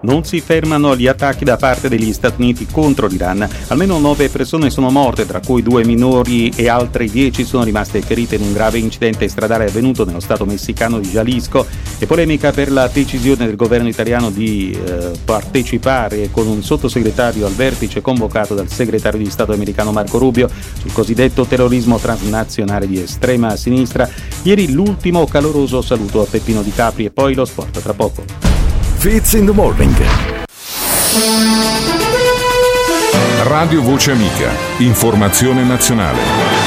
Non si fermano gli attacchi da parte degli Stati Uniti contro l'Iran. Almeno 9 persone sono morte, tra cui 2 minori, e altre 10 sono rimaste ferite in un grave incidente stradale avvenuto nello stato messicano di Jalisco. E polemica per la decisione del governo italiano di partecipare con un sottosegretario al vertice convocato dal segretario di Stato americano Marco Rubio sul cosiddetto terrorismo transnazionale di estrema sinistra. Ieri l'ultimo caloroso saluto a Peppino Di Capri e poi lo sport tra poco. Fits in the Morning. Radio Voce Amica, informazione nazionale.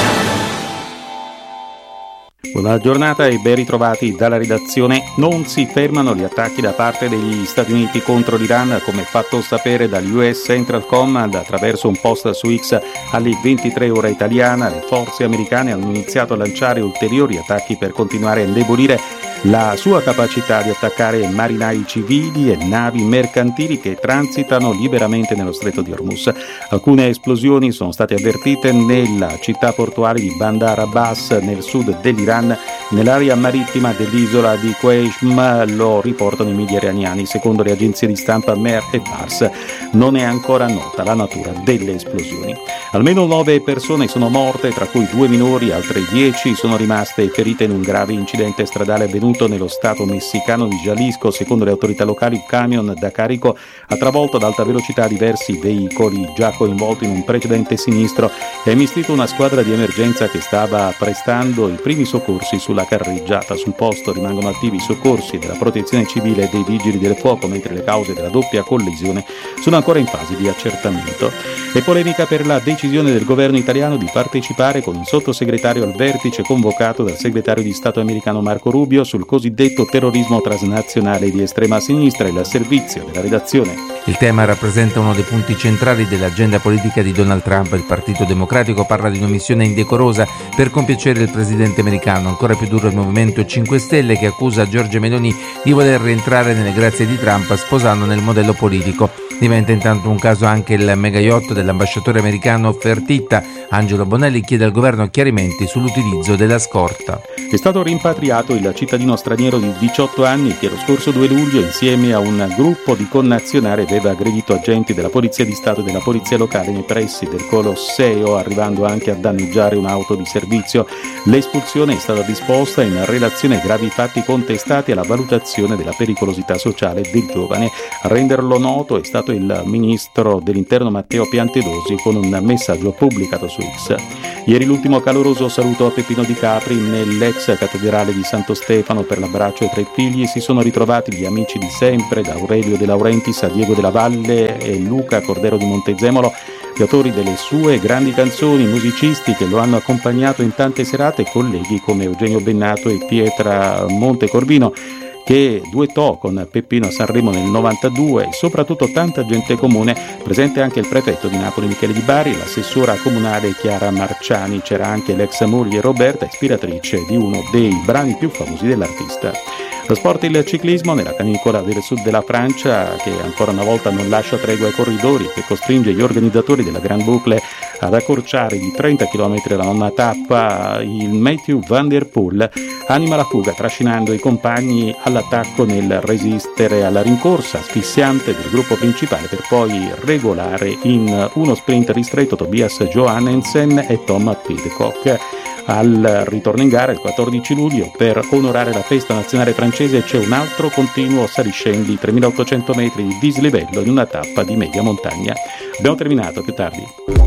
Buona giornata e ben ritrovati dalla redazione. Non si fermano gli attacchi da parte degli Stati Uniti contro l'Iran, come fatto sapere dall'US Central Command attraverso un post su X alle 23 ora italiana. Le forze americane hanno iniziato a lanciare ulteriori attacchi per continuare a indebolire la sua capacità di attaccare marinai civili e navi mercantili che transitano liberamente nello stretto di Hormuz. Alcune esplosioni sono state avvertite nella città portuale di Bandar Abbas nel sud dell'Iran, nell'area marittima dell'isola di Qeshm, lo riportano i media iraniani. Secondo le agenzie di stampa Mer e Pars non è ancora nota la natura delle esplosioni. Almeno 9 persone sono morte, tra cui 2 minori, altre 10 sono rimaste ferite in un grave incidente stradale avvenuto nello stato messicano di Jalisco. Secondo le autorità locali, un camion da carico ha travolto ad alta velocità diversi veicoli già coinvolti in un precedente sinistro e ha investito una squadra di emergenza che stava prestando i primi soccorsi sulla carreggiata. Sul posto rimangono attivi i soccorsi della protezione civile e dei vigili del fuoco, mentre le cause della doppia collisione sono ancora in fase di accertamento. E polemica per la decisione del governo italiano di partecipare con un sottosegretario al vertice convocato dal segretario di Stato americano Marco Rubio sul cosiddetto terrorismo transnazionale di estrema sinistra. Il servizio della redazione. Il tema rappresenta uno dei punti centrali dell'agenda politica di Donald Trump. Il Partito Democratico parla di una missione indecorosa per compiacere il presidente americano. Ancora più duro il Movimento 5 Stelle, che accusa Giorgia Meloni di voler rientrare nelle grazie di Trump sposandone il modello politico. Diventa intanto un caso anche il mega yacht dell'ambasciatore americano Fertitta. Angelo Bonelli chiede al governo chiarimenti sull'utilizzo della scorta. È stato rimpatriato il cittadino straniero di 18 anni che lo scorso 2 luglio insieme a un gruppo di connazionali aveva aggredito agenti della Polizia di Stato e della Polizia Locale nei pressi del Colosseo, arrivando anche a danneggiare un'auto di servizio. L'espulsione è stata disposta in relazione ai gravi fatti contestati alla valutazione della pericolosità sociale del giovane. A renderlo noto è stato il ministro dell'Interno Matteo Piantedosi con un messaggio pubblicato su X. Ieri l'ultimo caloroso saluto a Peppino Di Capri nell'ex cattedrale di Santo Stefano per l'abbraccio ai 3 figli. Si sono ritrovati gli amici di sempre, da Aurelio De Laurentiis a Diego Della Valle e Luca Cordero di Montezemolo, gli autori delle sue grandi canzoni, musicisti che lo hanno accompagnato in tante serate, colleghi come Eugenio Bennato e Pietra Montecorvino, che duettò con Peppino a Sanremo nel 92, e soprattutto tanta gente comune, presente anche il prefetto di Napoli Michele Di Bari, l'assessora comunale Chiara Marciani. C'era anche l'ex moglie Roberta, ispiratrice di uno dei brani più famosi dell'artista. Lo sport, il ciclismo nella canicola del sud della Francia, che ancora una volta non lascia tregua ai corridori, che costringe gli organizzatori della Grande Boucle ad accorciare di 30 km la nona tappa. Il Mathieu Van Der Poel anima la fuga trascinando i compagni all'attacco nel resistere alla rincorsa asfissiante del gruppo principale, per poi regolare in uno sprint ristretto Tobias Johannesen e Tom Pidcock. Al ritorno in gara il 14 luglio, per onorare la festa nazionale francese, c'è un altro continuo saliscendi, 3.800 metri di dislivello in una tappa di media montagna. Abbiamo terminato, più tardi.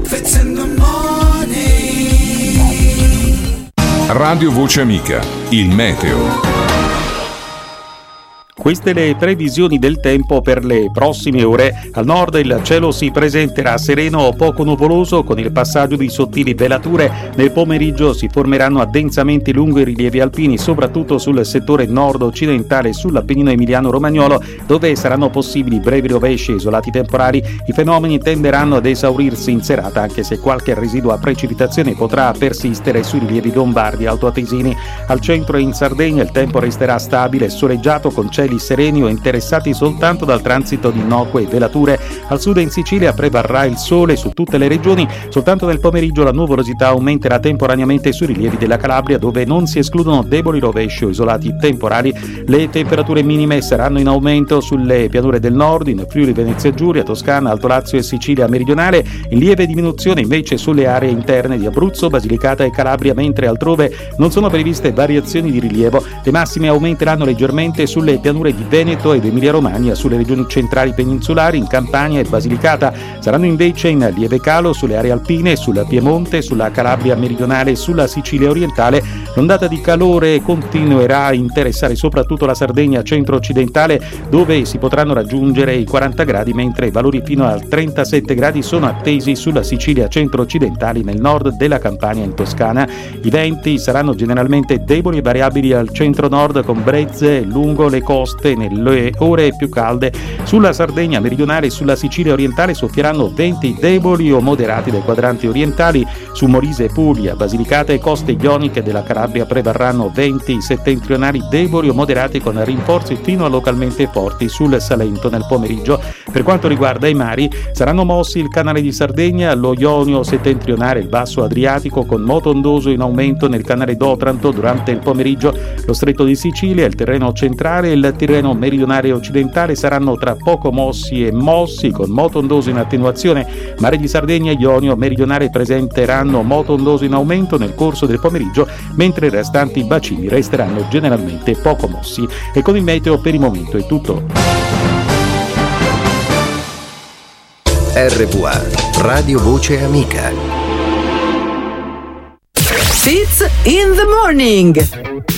Radio Voce Amica, il meteo. Queste le previsioni del tempo per le prossime ore. Al nord il cielo si presenterà sereno o poco nuvoloso con il passaggio di sottili velature. Nel pomeriggio si formeranno addensamenti lungo i rilievi alpini, soprattutto sul settore nord-occidentale e sull'Appennino emiliano-romagnolo, dove saranno possibili brevi rovesci e isolati temporali. I fenomeni tenderanno ad esaurirsi in serata, anche se qualche residua precipitazione potrà persistere sui rilievi lombardi e altoatesini. Al centro e in Sardegna il tempo resterà stabile e soleggiato con cieli cieli sereni o interessati soltanto dal transito di innocue velature. Al sud e in Sicilia prevarrà il sole su tutte le regioni, soltanto nel pomeriggio la nuvolosità aumenterà temporaneamente sui rilievi della Calabria, dove non si escludono deboli rovesci o isolati temporali. Le temperature minime saranno in aumento sulle pianure del nord, in Friuli Venezia Giulia, Toscana, Alto Lazio e Sicilia meridionale, in lieve diminuzione invece sulle aree interne di Abruzzo, Basilicata e Calabria, mentre altrove non sono previste variazioni di rilievo. Le massime aumenteranno leggermente sulle pianure di Veneto ed Emilia-Romagna, sulle regioni centrali peninsulari, in Campania e Basilicata. Saranno invece in lieve calo sulle aree alpine, sul Piemonte, sulla Calabria meridionale e sulla Sicilia orientale. L'ondata di calore continuerà a interessare soprattutto la Sardegna centro-occidentale, dove si potranno raggiungere i 40 gradi, mentre valori fino a 37 gradi sono attesi sulla Sicilia centro-occidentale, nel nord della Campania e in Toscana. I venti saranno generalmente deboli e variabili al centro-nord, con brezze lungo le coste nelle ore più calde. Sulla Sardegna meridionale e sulla Sicilia orientale soffieranno venti deboli o moderati dai quadranti orientali. Su Molise, Puglia, Basilicata e coste ioniche della Calabria prevarranno venti settentrionali deboli o moderati, con rinforzi fino a localmente forti sul Salento nel pomeriggio. Per quanto riguarda i mari, saranno mossi il canale di Sardegna, lo Ionio settentrionale, il basso Adriatico, con moto ondoso in aumento nel canale d'Otranto durante il pomeriggio. Lo stretto di Sicilia, il Tirreno centrale e il Tirreno meridionale e occidentale saranno tra poco mossi e mossi, con moto ondoso in attenuazione. Mare di Sardegna e Ionio meridionale presenteranno moto ondoso in aumento nel corso del pomeriggio, mentre i restanti bacini resteranno generalmente poco mossi. E con il meteo per il momento è tutto. RVA, Radio Voce Amica. Fitz in the morning.